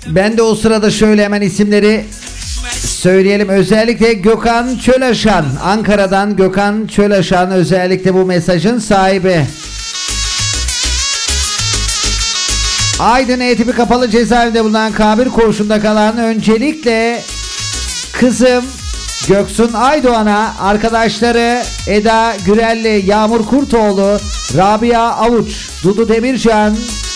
Ben de o sırada şöyle hemen isimleri söyleyelim. Özellikle Gökhan Çölaşan, Ankara'dan Gökhan Çölaşan özellikle bu mesajın sahibi. Aydın E-Tipi Kapalı Cezaevinde bulunan Kabir Koğuşu'nda kalan öncelikle kızım Göksun Aydoğan'a, arkadaşları Eda Gürelli, Yağmur Kurtoğlu, Rabia Avuç, Dudu Demircan,